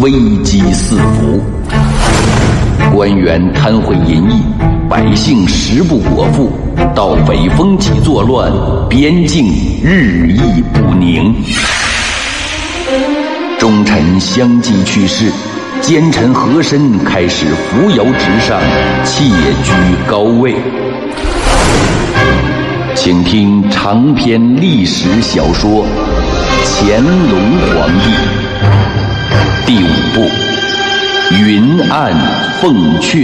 危机四伏，官员贪贿淫逸，百姓食不果腹，盗匪风起作乱，边境日益不宁。忠臣相继去世，奸臣和珅开始扶摇直上，窃居高位。请听长篇历史小说《乾隆皇帝》第5部《云暗凤阙》。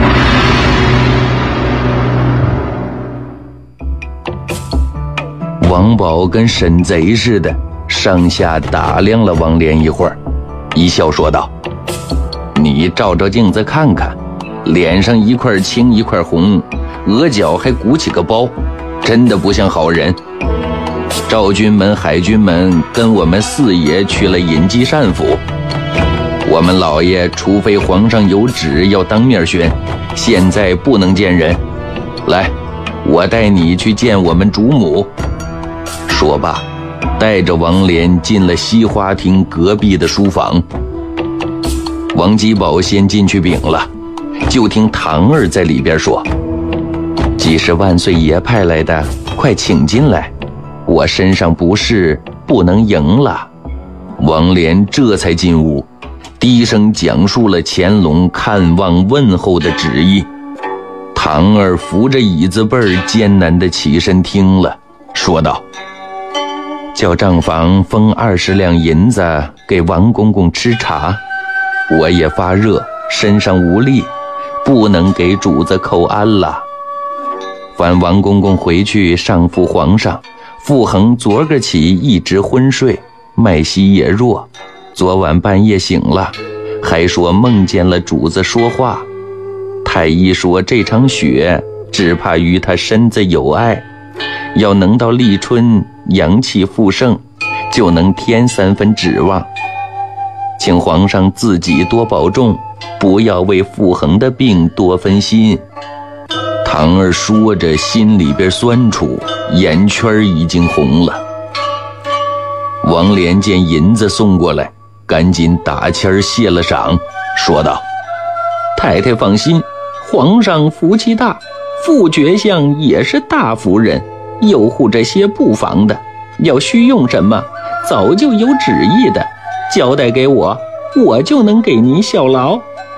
王宝跟审贼似的上下打量了王莲一会儿，一笑说道：“你照照镜子看看，脸上一块青一块红，额角还鼓起个包，真的不像好人。赵军们、海军们跟我们四爷去了隐基善府，我们老爷除非皇上有旨要当面宣，现在不能见人。来，我带你去见我们主母。”说罢，带着王莲进了西花厅隔壁的书房。王吉宝先进去禀了，就听唐儿在里边说：“既是万岁爷派来的，快请进来，我身上不适，不能迎了。”王莲这才进屋，低声讲述了乾隆看望问候的旨意。唐儿扶着椅子背儿艰难地起身听了，说道：“叫账房封20两银子给王公公吃茶，我也发热，身上无力，不能给主子叩安了。烦王公公回去上复皇上，傅恒昨个起一直昏睡，脉息也弱，昨晚半夜醒了，还说梦见了主子说话。太医说这场雪只怕与他身子有碍，要能到立春阳气复盛，就能添3分指望。请皇上自己多保重，不要为傅恒的病多分心。”唐儿说着心里边酸楚，眼圈已经红了。王莲见银子送过来，赶紧打签谢了赏，说道：“太太放心，皇上福气大，副爵相也是大夫人，又护这些布防的，要需用什么早就有旨意的，交代给我，我就能给您效劳。”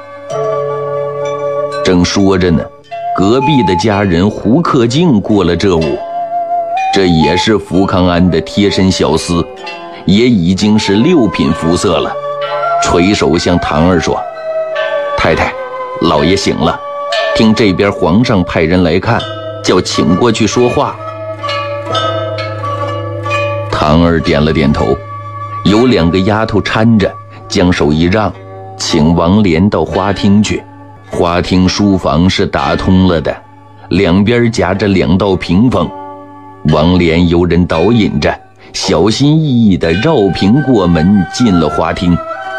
正说着呢，隔壁的家人胡克敬过了这屋，这也是福康安的贴身小厮，也已经是6品肤色了，垂手向唐儿说：“太太，老爷醒了，听这边皇上派人来看，叫请过去说话。”唐儿点了点头，有2个丫头搀着，将手一让，请王莲到花厅去。花厅书房是打通了的，两边夹着2道屏风，王莲由人导引着，小心翼翼地绕屏过门进了花厅。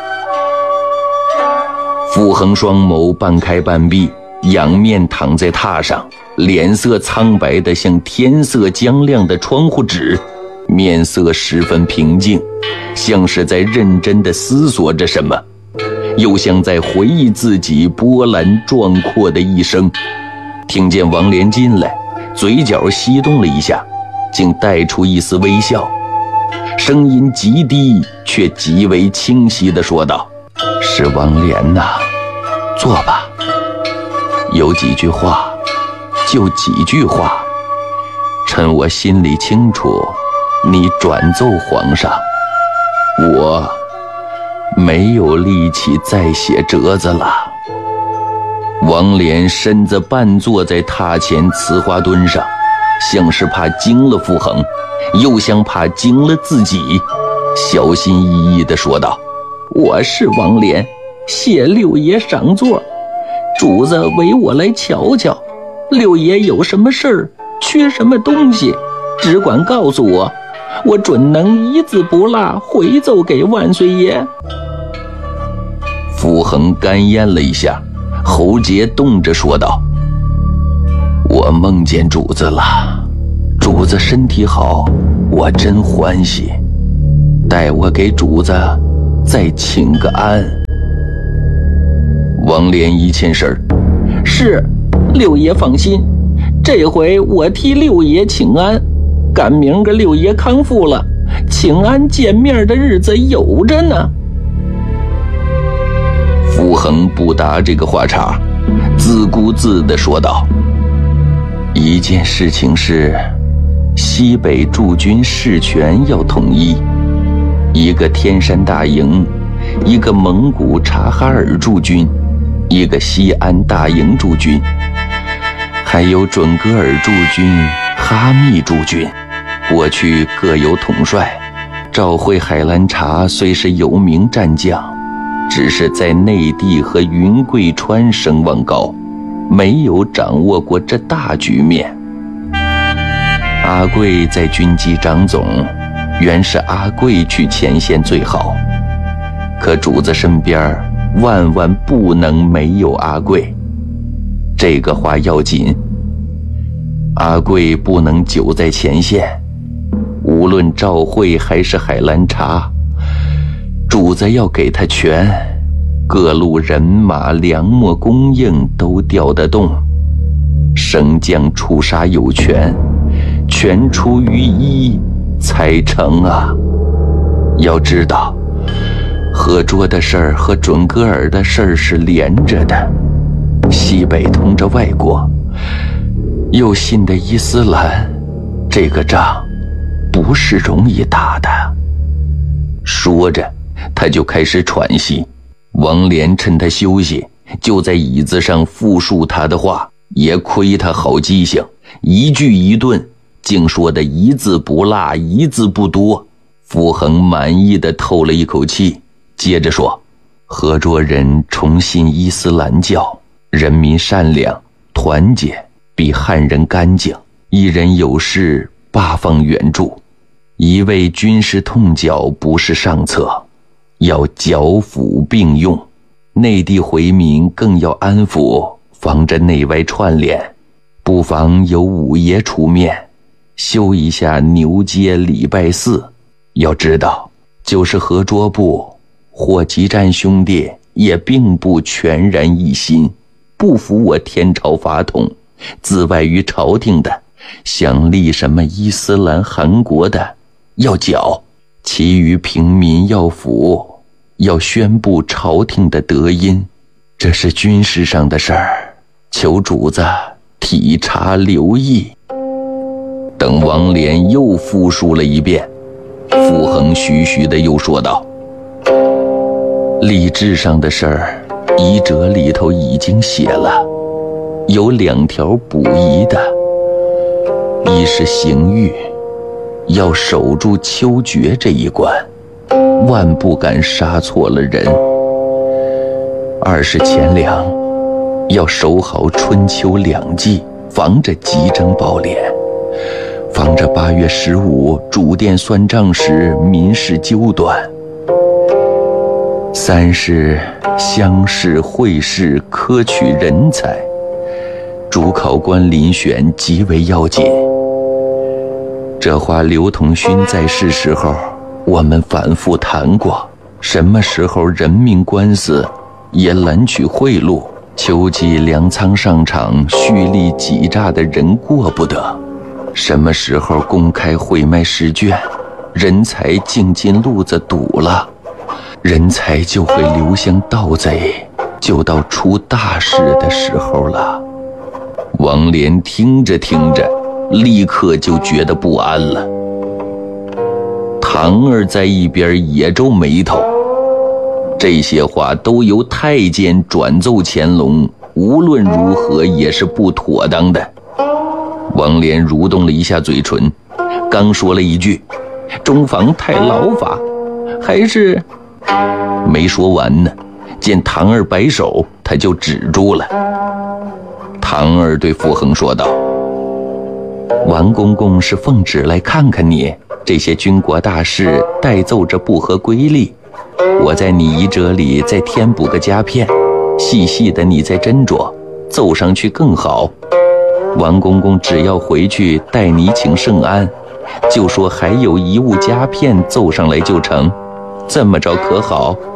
傅恒双眸半开半闭，仰面躺在榻上，脸色苍白得像天色将亮的窗户纸，面色十分平静，像是在认真地思索着什么，又像在回忆自己波澜壮阔的一生。听见王莲进来，嘴角翕动了一下，竟带出一丝微笑，声音极低却极为清晰地说道：“是王莲呐，坐吧。有几句话，就几句话，趁我心里清楚，你转奏皇上，我没有力气再写折子了。”王莲身子半坐在榻前瓷花墩上，像是怕惊了傅恒，又像怕惊了自己，小心翼翼地说道：“我是王莲，谢六爷赏座，主子委我来瞧瞧，六爷有什么事儿，缺什么东西，只管告诉我，我准能一字不落回奏给万岁爷。”傅恒干咽了一下，喉结动着说道：“我梦见主子了，主子身体好，我真欢喜，待我给主子再请个安。” 王莲一欠身：“ 是，六爷放心，这回我替六爷请安，赶明个六爷康复了，请安见面的日子有着呢。” 傅恒不答这个话茬，自顾自地说道：“一件事情是，西北驻军事权要统一，一个天山大营，一个蒙古察哈尔驻军，一个西安大营驻军，还有准噶尔驻军、哈密驻军，过去各有统帅。赵会海兰察虽是有名战将，只是在内地和云贵川声望高，没有掌握过这大局面。阿贵在军机掌总，原是阿贵去前线最好，可主子身边万万不能没有阿贵。这个话要紧，阿贵不能久在前线，无论赵会还是海兰察，主子要给他权，各路人马粮秣供应都调得动，升降出杀有权，全出于一才成啊！要知道，和卓的事儿和准噶尔的事儿是连着的，西北通着外国，又信的伊斯兰，这个仗不是容易打的。说着，他就开始喘息。王莲趁他休息，就在椅子上复述他的话，也亏他好记性，一句一顿，竟说的一字不落，一字不多。傅恒满意地透了一口气，接着说：“和卓人重信伊斯兰教，人民善良团结，比汉人干净，一人有事八方援助。一味军事痛剿不是上策，要剿抚并用，内地回民更要安抚，防着内外串联。不妨由五爷出面，修一下牛街礼拜寺。要知道，就是和卓部或吉占兄弟也并不全然一心，不服我天朝法统，自外于朝廷的，想立什么伊斯兰韩国的，要剿，其余平民要服，要宣布朝廷的德音。这是军事上的事儿，求主子体察留意。”等王莲又复述了一遍，傅恒徐徐地又说道：“礼制上的事儿，遗折里头已经写了，有2条补遗的。一是刑狱，要守住秋决这一关，万不敢杀错了人；二是钱粮，要守好春秋2季，防着急征暴敛，防着8月15主殿算账时民事纠短。三是乡试会试科取人才，主考官遴选极为要紧。这话刘同勋在世时候我们反复谈过，什么时候人命官司也揽取贿赂，秋季粮仓上场蓄力挤榨的人过不得，什么时候公开会卖试卷，人才竟进路子堵了，人才就会流向盗贼，就到出大事的时候了。王莲听着听着，立刻就觉得不安了。唐儿在一边也皱眉头，这些话都由太监转奏乾隆，无论如何也是不妥当的。王莲蠕动了一下嘴唇，刚说了一句中房太劳法，还是没说完呢，见唐儿摆手，他就止住了。唐儿对傅恒说道：“王公公是奉旨来看看你，这些军国大事代奏着不合规律，我在你遗折里再添补个夹片，细细的你再斟酌，奏上去更好。王公公只要回去代你请圣安，就说还有一物夹片奏上来就成，这么着可好？”